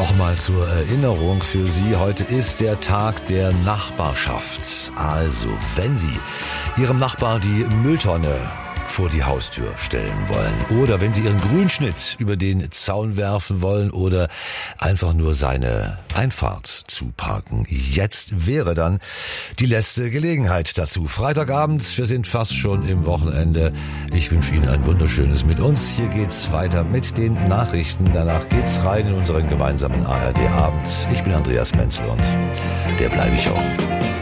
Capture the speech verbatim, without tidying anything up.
Nochmal zur Erinnerung für Sie, heute ist der Tag der Nachbarschaft. Also, wenn Sie Ihrem Nachbar die Mülltonne vor die Haustür stellen wollen oder wenn Sie Ihren Grünschnitt über den Zaun werfen wollen oder einfach nur seine Einfahrt zuparken. Jetzt wäre dann die letzte Gelegenheit dazu. Freitagabend, wir sind fast schon im Wochenende. Ich wünsche Ihnen ein wunderschönes mit uns. Hier geht's weiter mit den Nachrichten. Danach geht's rein in unseren gemeinsamen A R D-Abend. Ich bin Andreas Menzel und der bleibe ich auch.